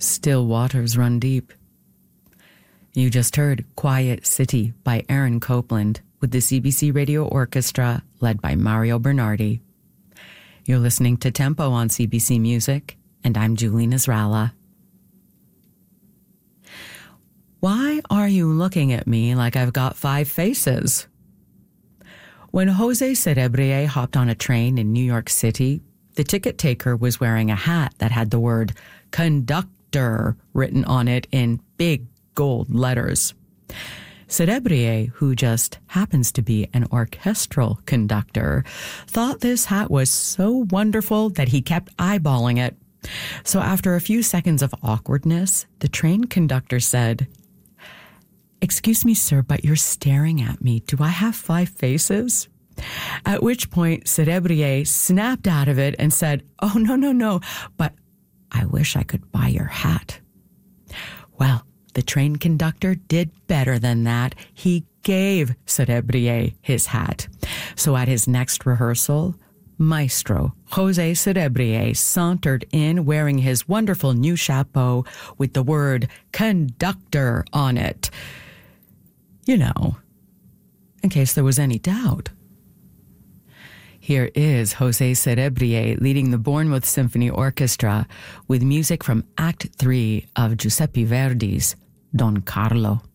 Still waters run deep. You just heard Quiet City by Aaron Copland with the CBC Radio Orchestra led by Mario Bernardi. You're listening to Tempo on CBC Music, and I'm Julie Nasrallah. Why are you looking at me like I've got 5 faces? When Jose Cerebrier hopped on a train in New York City, the ticket taker was wearing a hat that had the word conductor written on it in big gold letters. Cerebrier, who just happens to be an orchestral conductor, thought this hat was so wonderful that he kept eyeballing it. So after a few seconds of awkwardness, the train conductor said, "Excuse me, sir, but you're staring at me. Do I have 5 faces?" At which point, Cerebrier snapped out of it and said, "Oh, no, but I wish I could buy your hat." Well, the train conductor did better than that. He gave Cerebrier his hat. So at his next rehearsal, Maestro Jose Cerebrier sauntered in wearing his wonderful new chapeau with the word conductor on it. You know, in case there was any doubt. Here is Jose Cerebrier leading the Bournemouth Symphony Orchestra with music from Act 3 of Giuseppe Verdi's Don Carlo.